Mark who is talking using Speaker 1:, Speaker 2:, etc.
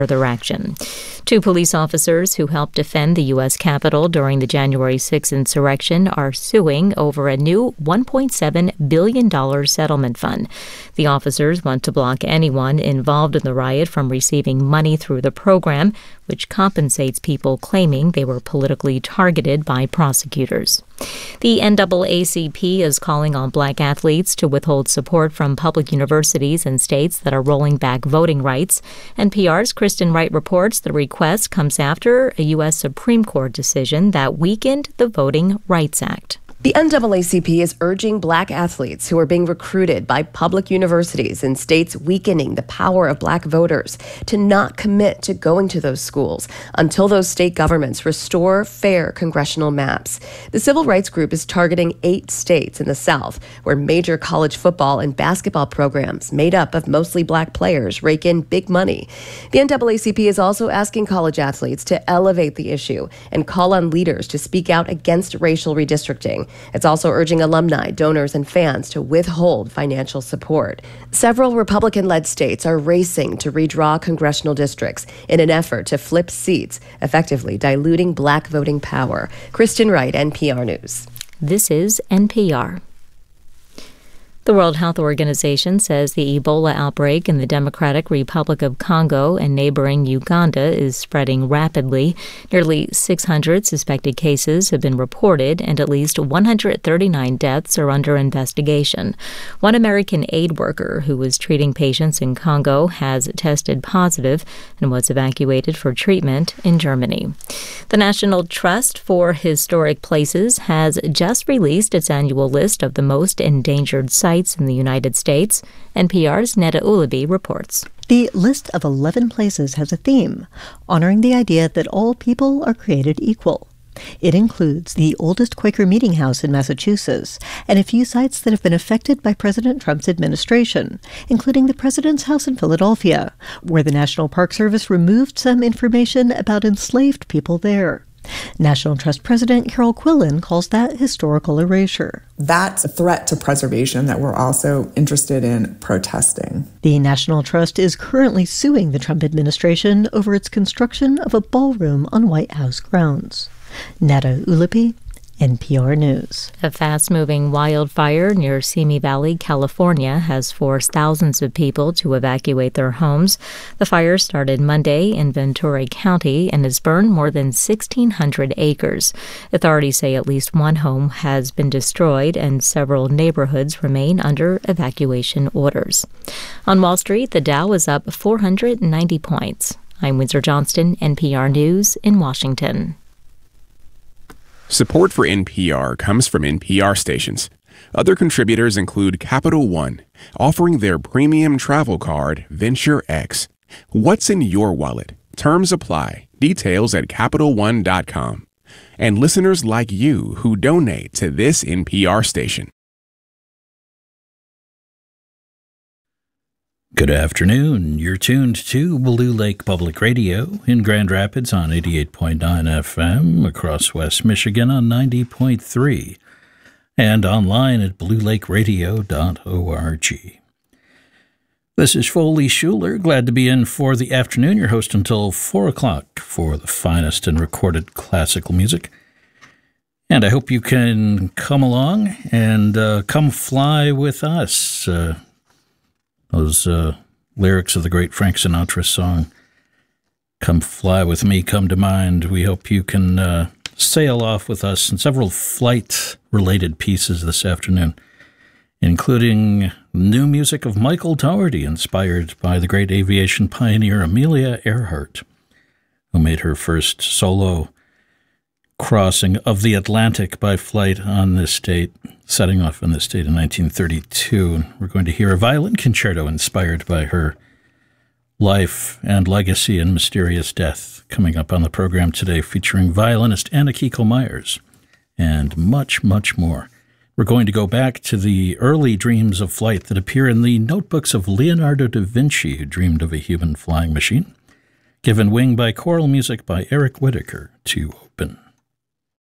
Speaker 1: further action. 2 police officers who helped defend the U.S. Capitol during the January 6th insurrection are suing over a new $1.7 billion settlement fund. The officers want to block anyone involved in the riot from receiving money through the program, which compensates people claiming they were politically targeted by prosecutors. The NAACP is calling on black athletes to withhold support from public universities and states that are rolling back voting rights. NPR's Kristen Wright reports the request comes after a U.S. Supreme Court decision that weakened the Voting Rights Act.
Speaker 2: The NAACP is urging black athletes who are being recruited by public universities in states weakening the power of black voters to not commit to going to those schools until those state governments restore fair congressional maps. The civil rights group is targeting 8 states in the South where major college football and basketball programs made up of mostly black players rake in big money. The NAACP is also asking college athletes to elevate the issue and call on leaders to speak out against racial redistricting. It's also urging alumni, donors, and fans to withhold financial support. Several Republican-led states are racing to redraw congressional districts in an effort to flip seats, effectively diluting black voting power. Kristen Wright, NPR News.
Speaker 1: This is NPR. The World Health Organization says the Ebola outbreak in the Democratic Republic of Congo and neighboring Uganda is spreading rapidly. Nearly 600 suspected cases have been reported, and at least 139 deaths are under investigation. One American aid worker who was treating patients in Congo has tested positive and was evacuated for treatment in Germany. The National Trust for Historic Places has just released its annual list of the most endangered sites in the United States. NPR's Neda Ulabi reports.
Speaker 3: The list of 11 places has a theme, honoring the idea that all people are created equal. It includes the oldest Quaker meeting house in Massachusetts and a few sites that have been affected by President Trump's administration, including the President's house in Philadelphia, where the National Park Service removed some information about enslaved people there. National Trust President Carol Quillen calls that historical erasure.
Speaker 4: That's a threat to preservation that we're also interested in protesting.
Speaker 3: The National Trust is currently suing the Trump administration over its construction of a ballroom on White House grounds. Neda Ulabi, NPR News.
Speaker 1: A fast-moving wildfire near Simi Valley, California, has forced thousands of people to evacuate their homes. The fire started Monday in Ventura County and has burned more than 1,600 acres. Authorities say at least one home has been destroyed and several neighborhoods remain under evacuation orders. On Wall Street, the Dow is up 490 points. I'm Windsor Johnston, NPR News in Washington.
Speaker 5: Support for NPR comes from NPR stations. Other contributors include Capital One, offering their premium travel card, Venture X. What's in your wallet? Terms apply. Details at CapitalOne.com. And listeners like you who donate to this NPR station.
Speaker 6: Good afternoon. You're tuned to Blue Lake Public Radio in Grand Rapids on 88.9 FM, across West Michigan on 90.3, and online at bluelakeradio.org. This is Foley Schuler. Glad to be in for the afternoon. Your host until 4 o'clock for the finest in recorded classical music. And I hope you can come along and come fly with us. Those lyrics of the great Frank Sinatra song, Come Fly With Me, come to mind. We hope you can sail off with us in several flight-related pieces this afternoon, including new music of Michael Dougherty, inspired by the great aviation pioneer Amelia Earhart, who made her first solo crossing of the Atlantic by flight on this date, setting off on this date in 1932. We're going to hear a violin concerto inspired by her life and legacy and mysterious death coming up on the program today, featuring violinist Anna Kiko Myers and much, much more. We're going to go back to the early dreams of flight that appear in the notebooks of Leonardo da Vinci, who dreamed of a human flying machine, given wing by choral music by Eric Whitacre to open.